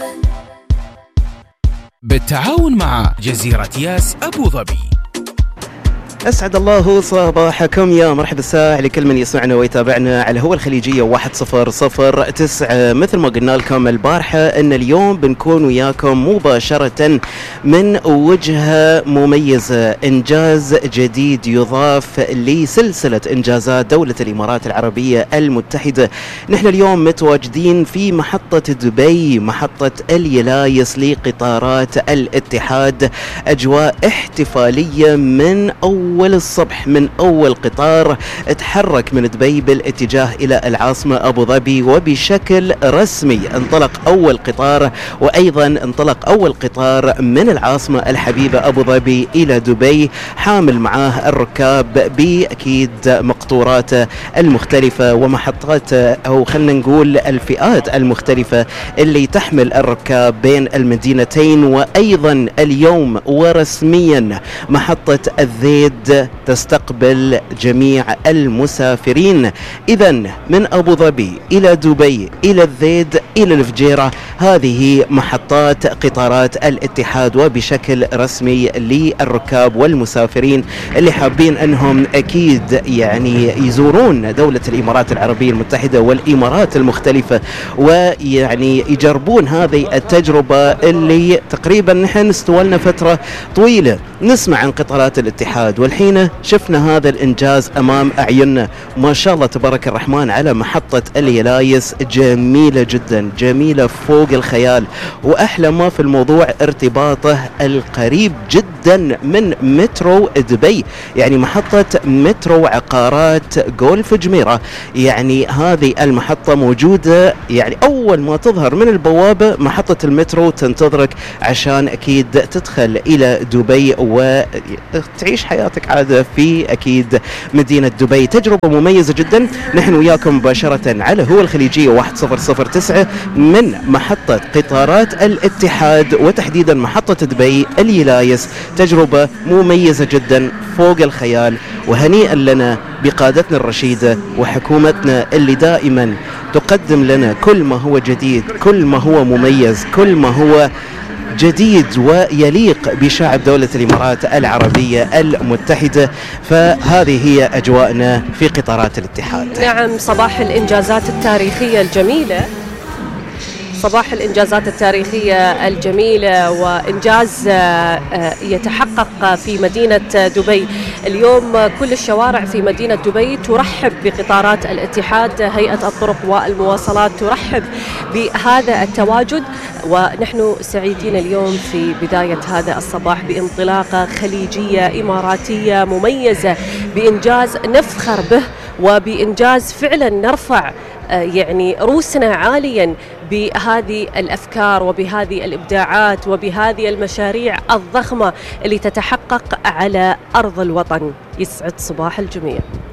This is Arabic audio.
بالتعاون مع جزيرة ياس أبو ظبي. أسعد الله صباحكم، يا مرحبا الساعة لكل من يسمعنا ويتابعنا على هو الخليجية 1009. مثل ما قلنا لكم البارحة أن اليوم بنكون وياكم مباشرة من وجهة مميزة، إنجاز جديد يضاف لسلسلة إنجازات دولة الإمارات العربية المتحدة. نحن اليوم متواجدين في محطة دبي، محطة اليلايس لقطارات الاتحاد. أجواء احتفالية من أول الصبح، من أول قطار تحرك من دبي بالاتجاه إلى العاصمة أبو ظبي، وبشكل رسمي انطلق أول قطار، وأيضا انطلق أول قطار من العاصمة الحبيبة أبو ظبي إلى دبي، حامل معاه الركاب بأكيد مقطوراته المختلفة ومحطات، أو خلنا نقول الفئات المختلفة اللي تحمل الركاب بين المدينتين. وأيضا اليوم ورسميا محطة الذيد تستقبل جميع المسافرين. إذن من أبو ظبي إلى دبي إلى الذيد إلى الفجيرة، هذه محطات قطارات الاتحاد، وبشكل رسمي للركاب والمسافرين اللي حابين أنهم أكيد يعني يزورون دولة الإمارات العربية المتحدة والإمارات المختلفة، ويعني يجربون هذه التجربة اللي تقريبا نحن استولنا فترة طويلة نسمع عن قطارات الاتحاد، والحين شفنا هذا الإنجاز أمام أعيننا. ما شاء الله تبارك الرحمن على محطة اليلايس، جميلة جدا، جميلة فوق الخيال. وأحلى ما في الموضوع ارتباطه القريب جدا من مترو دبي، يعني محطة مترو عقارات جولف جميرة. يعني هذه المحطة موجودة، يعني أول ما تظهر من البوابة محطة المترو تنتظرك عشان أكيد تدخل إلى دبي وتعيش حياتك عادة في أكيد مدينة دبي. تجربة مميزة جدا. نحن وياكم مباشرة على هو الخليجية 1009 من محطة قطارات الاتحاد، وتحديدا محطة دبي اليلايس. تجربة مميزة جدا فوق الخيال، وهنيئا لنا بقادتنا الرشيدة وحكومتنا اللي دائما تقدم لنا كل ما هو جديد، كل ما هو مميز، كل ما هو جديد ويليق بشعب دولة الإمارات العربية المتحدة. فهذه هي أجواءنا في قطارات الاتحاد. نعم، صباح الإنجازات التاريخية الجميلة، صباح الإنجازات التاريخية الجميلة، وإنجاز يتحقق في مدينة دبي. اليوم كل الشوارع في مدينة دبي ترحب بقطارات الاتحاد. هيئة الطرق والمواصلات ترحب بهذا التواجد، ونحن سعيدين اليوم في بداية هذا الصباح بانطلاقة خليجية إماراتية مميزة، بإنجاز نفخر به، وبإنجاز فعلا نرفع يعني رؤوسنا عاليا بهذه الأفكار وبهذه الإبداعات وبهذه المشاريع الضخمة اللي تتحقق على أرض الوطن. يسعد صباح الجميع.